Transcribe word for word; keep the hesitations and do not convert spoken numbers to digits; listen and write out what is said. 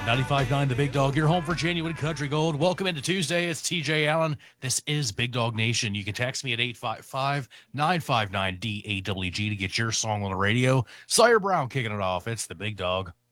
ninety-five point nine The Big Dog, your home for genuine country gold. Welcome into Tuesday. It's T J Allen. This is Big Dog Nation. You can text me at eight five five, nine five nine, D A W G to get your song on the radio. Sawyer Brown kicking it off. It's The Big Dog.